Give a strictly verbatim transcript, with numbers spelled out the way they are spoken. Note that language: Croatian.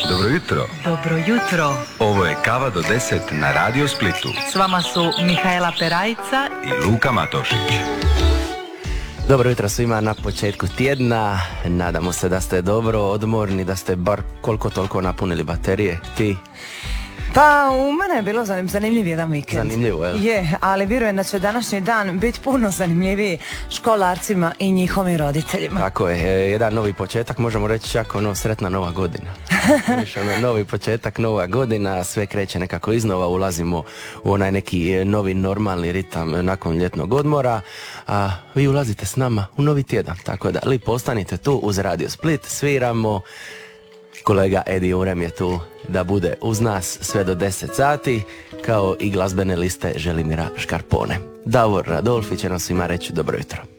Dobro jutro. Dobro jutro. Ovo je Kava do deset na Radio Splitu. S vama su Mihaela Perajca i Luka Matošić. Dobro jutro svima na početku tjedna. Nadamo se da ste dobro odmorni, da ste bar koliko toliko napunili baterije. Ti? Pa u mene je bilo zanimljiv jedan vikend. Zanimljivo, jel? Je, ali vjerujem da će današnji dan biti puno zanimljiviji školarcima i njihovim roditeljima. Tako je, jedan novi početak, možemo reći čak ono sretna nova godina. Viš, ono, novi početak, nova godina, sve kreće nekako iznova, ulazimo u onaj neki novi normalni ritam nakon ljetnog odmora, a vi ulazite s nama u novi tjedan, tako da lipo ostanite tu uz Radio Split, sviramo. Kolega Edi Urem je tu da bude uz nas sve do deset sati, kao i glazbene liste Želimira Škarpone. Davor Radolfi će nam svima reći dobro jutro.